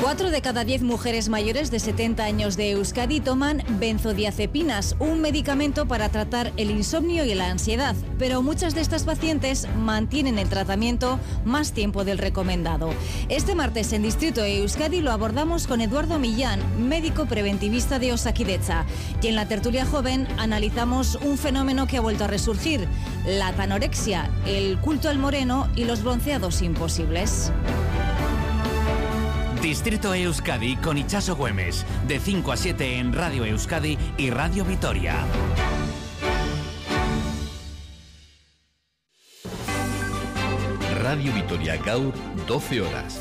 4 de cada 10 mujeres mayores de 70 años de Euskadi toman benzodiazepinas, un medicamento para tratar el insomnio y la ansiedad, pero muchas de estas pacientes mantienen el tratamiento más tiempo del recomendado. Este martes en Distrito Euskadi lo abordamos con Eduardo Millán, médico preventivista de Osakidetza, y en la tertulia joven analizamos un fenómeno que ha vuelto a resurgir: la tanorexia, el culto al moreno y los bronceados imposibles. Distrito Euskadi con Itxaso Güemes, de 5 a 7 en Radio Euskadi y Radio Vitoria. Radio Vitoria Gaur, 12 horas.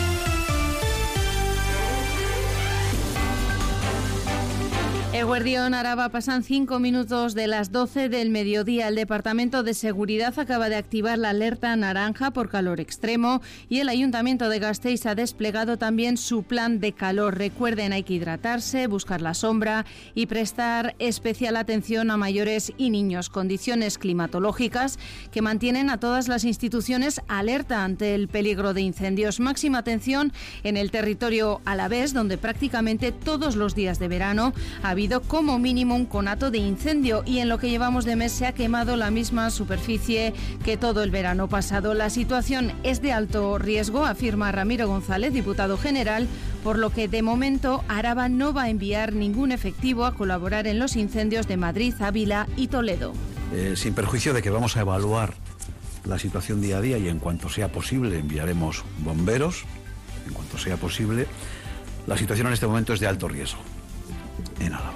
Eguerdión, Araba, pasan 5 minutos de las 12 del mediodía. El Departamento de Seguridad acaba de activar la alerta naranja por calor extremo y el Ayuntamiento de Gasteiz ha desplegado también su plan de calor. Recuerden, hay que hidratarse, buscar la sombra y prestar especial atención a mayores y niños. Condiciones climatológicas que mantienen a todas las instituciones alerta ante el peligro de incendios. Máxima atención en el territorio alavés, donde prácticamente todos los días de verano ha habido como mínimo un conato de incendio y en lo que llevamos de mes se ha quemado la misma superficie que todo el verano pasado. La situación es de alto riesgo, afirma Ramiro González, diputado general, por lo que de momento Araba no va a enviar ningún efectivo a colaborar en los incendios de Madrid, Ávila y Toledo. Sin perjuicio de que vamos a evaluar la situación día a día y en cuanto sea posible enviaremos bomberos, en cuanto sea posible. La situación en este momento es de alto riesgo en Álava.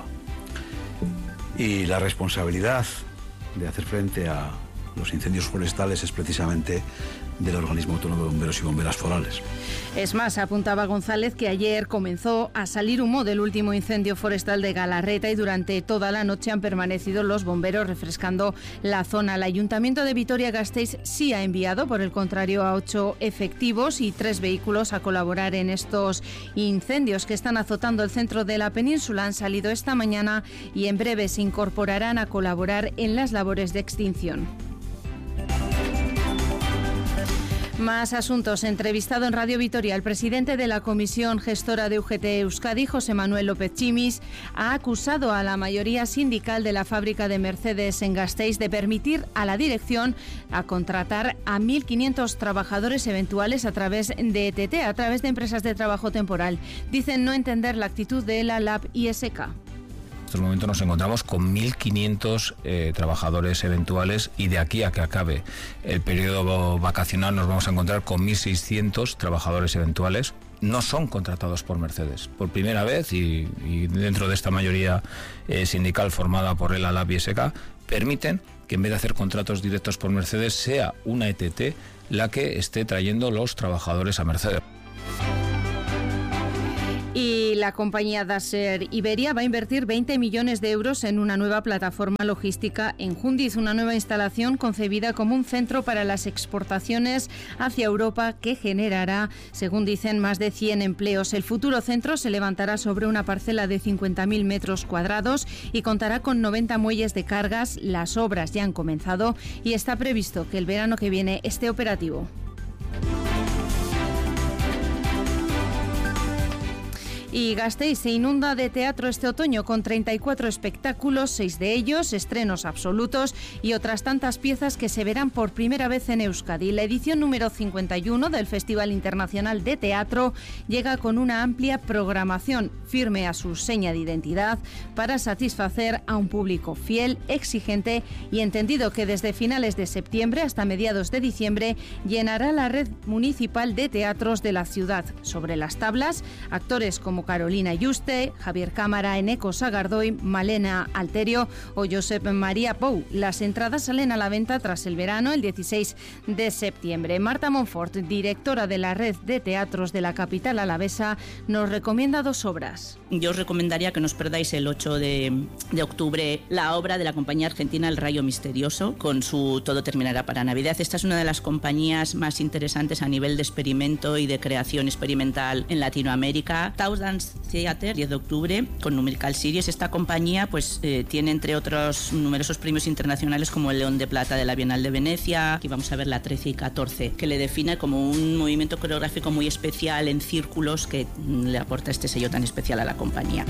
Y la responsabilidad de hacer frente a los incendios forestales es precisamente del Organismo Autónomo de Bomberos y Bomberas Forales. Es más, apuntaba González que ayer comenzó a salir humo del último incendio forestal de Galarreta y durante toda la noche han permanecido los bomberos refrescando la zona. El Ayuntamiento de Vitoria-Gasteiz sí ha enviado, por el contrario, a 8 efectivos y 3 vehículos a colaborar en estos incendios que están azotando el centro de la península. Han salido esta mañana y en breve se incorporarán a colaborar en las labores de extinción. Más asuntos. Entrevistado en Radio Vitoria, el presidente de la Comisión Gestora de UGT Euskadi, José Manuel López Chimis, ha acusado a la mayoría sindical de la fábrica de Mercedes en Gasteiz de permitir a la dirección a contratar a 1.500 trabajadores eventuales a través de ETT, a través de empresas de trabajo temporal. Dicen no entender la actitud de la LAB y SK. En estos momentos nos encontramos con 1.500 trabajadores eventuales y de aquí a que acabe el periodo vacacional nos vamos a encontrar con 1.600 trabajadores eventuales. No son contratados por Mercedes. Por primera vez y dentro de esta mayoría sindical formada por el LAB y SK, permiten que en vez de hacer contratos directos por Mercedes sea una ETT la que esté trayendo los trabajadores a Mercedes. Y la compañía Daser Iberia va a invertir 20 millones de euros en una nueva plataforma logística en Jundiz, una nueva instalación concebida como un centro para las exportaciones hacia Europa que generará, según dicen, más de 100 empleos. El futuro centro se levantará sobre una parcela de 50.000 metros cuadrados y contará con 90 muelles de cargas. Las obras ya han comenzado y está previsto que el verano que viene esté operativo. Y Gasteiz se inunda de teatro este otoño con 34 espectáculos, 6 de ellos estrenos absolutos y otras tantas piezas que se verán por primera vez en Euskadi. La edición número 51 del Festival Internacional de Teatro llega con una amplia programación firme a su seña de identidad para satisfacer a un público fiel, exigente y entendido que desde finales de septiembre hasta mediados de diciembre llenará la red municipal de teatros de la ciudad. Sobre las tablas, actores como Carolina Yuste, Javier Cámara, Eneco Sagardoy, Malena Alterio o Josep María Pou. Las entradas salen a la venta tras el verano, el 16 de septiembre. Marta Monfort, directora de la red de teatros de la capital alavesa, nos recomienda 2 obras. Yo os recomendaría que no os perdáis el 8 de octubre la obra de la compañía argentina El Rayo Misterioso, con su Todo terminará para Navidad. Esta es una de las compañías más interesantes a nivel de experimento y de creación experimental en Latinoamérica. Tausdan Dance Theater, 10 de octubre, con Numerical Series. Esta compañía pues tiene, entre otros, numerosos premios internacionales como el León de Plata de la Bienal de Venecia. Aquí vamos a ver la 13 y 14, que le define como un movimiento coreográfico muy especial en círculos que le aporta este sello tan especial a la compañía.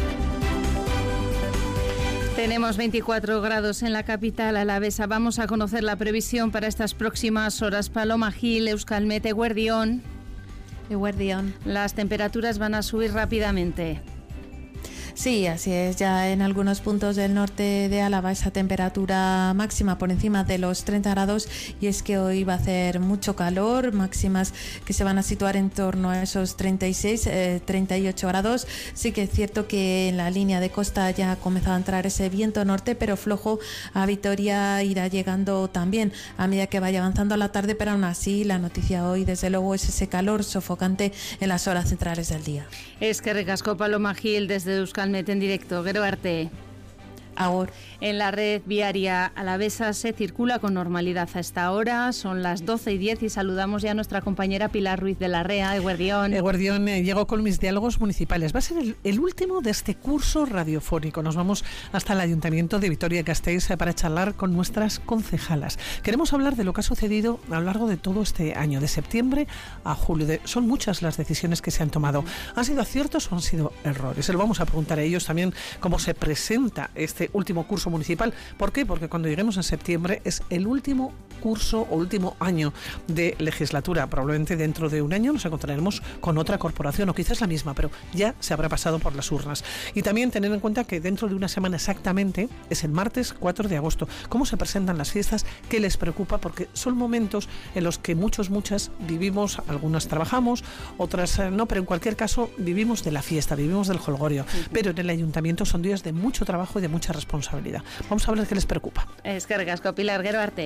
Tenemos 24 grados en la capital alavesa. Vamos a conocer la previsión para estas próximas horas. Paloma Gil, Euskalmet, Eguerdión. Las temperaturas van a subir rápidamente. Sí, así es. Ya en algunos puntos del norte de Álava esa temperatura máxima por encima de los 30 grados, y es que hoy va a hacer mucho calor, máximas que se van a situar en torno a esos 36, 38 grados. Sí que es cierto que en la línea de costa ya ha comenzado a entrar ese viento norte, pero flojo. A Vitoria irá llegando también a medida que vaya avanzando la tarde, pero aún así la noticia hoy desde luego es ese calor sofocante en las horas centrales del día. Es que recasco Paloma Gil desde Euskalmet en directo. Gero arte. Agur. En la red viaria alavesa se circula con normalidad a esta hora. Son las 12:10 y saludamos ya a nuestra compañera Pilar Ruiz de la Rea. Eguerdión. Llego con mis diálogos municipales. Va a ser el último de este curso radiofónico. Nos vamos hasta el Ayuntamiento de Vitoria-Gasteiz para charlar con nuestras concejalas. Queremos hablar de lo que ha sucedido a lo largo de todo este año, de septiembre a julio. Son muchas las decisiones que se han tomado. ¿Han sido aciertos o han sido errores? Se lo vamos a preguntar a ellos también cómo se presenta este último curso municipal. ¿Por qué? Porque cuando lleguemos en septiembre es el último curso o último año de legislatura. Probablemente dentro de un año nos encontraremos con otra corporación, o quizás la misma, pero ya se habrá pasado por las urnas. Y también tener en cuenta que dentro de una semana exactamente es el martes 4 de agosto. ¿Cómo se presentan las fiestas? ¿Qué les preocupa? Porque son momentos en los que muchas vivimos, algunas trabajamos, otras no, pero en cualquier caso vivimos de la fiesta, vivimos del jolgorio. Pero en el ayuntamiento son días de mucho trabajo y de mucha responsabilidad. Vamos a hablar qué les preocupa. Es que recasco Pilar, Gero arte.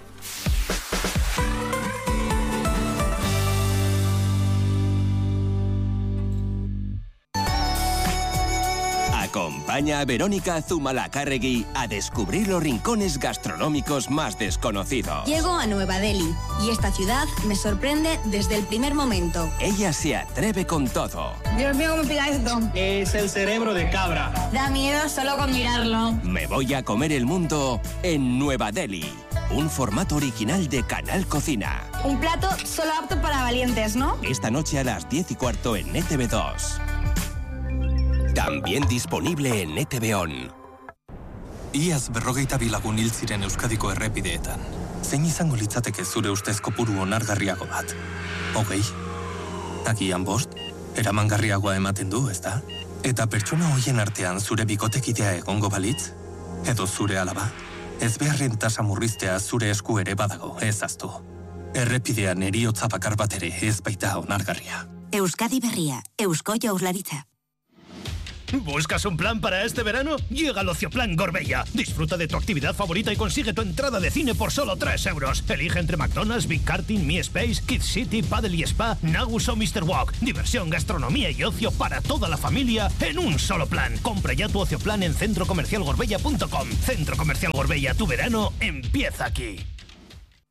Acompaña a Verónica Zumalacárregui a descubrir los rincones gastronómicos más desconocidos. Llego a Nueva Delhi y esta ciudad me sorprende desde el primer momento. Ella se atreve con todo. Dios mío, ¿cómo pica esto? Es el cerebro de cabra. Da miedo solo con mirarlo. Me voy a comer el mundo en Nueva Delhi. Un formato original de Canal Cocina. Un plato solo apto para valientes, ¿no? Esta noche a las 10:15 en ETV2. También disponible en ETV On. Iaz 42 lagun hil ziren Euskadiko errepideetan. Zein izango litzateke zure ustez kopuru onargarriago bat? 20? Agian 5? Eramangarriagoa ematen du, ezta? Eta pertsona hoien artean zure bikotekidea egongo balitz? Edo zure alaba? Ezbeharren tasa murriztea zure esku ere badago, ez ahaztu. Errepidean heriotza bakar bat ere ez baita onargarria. Euskadi berria, Eusko Jaurlaritza. ¿Buscas un plan para este verano? Llega al Ocioplan Gorbella. Disfruta de tu actividad favorita y consigue tu entrada de cine por solo 3 euros. Elige entre McDonald's, Big Karting, Mi Space, Kids City, Paddle y Spa, Nagus o Mr. Walk. Diversión, gastronomía y ocio para toda la familia en un solo plan. Compra ya tu Ocioplan en centrocomercialgorbella.com. Centro Comercial Gorbella, tu verano empieza aquí.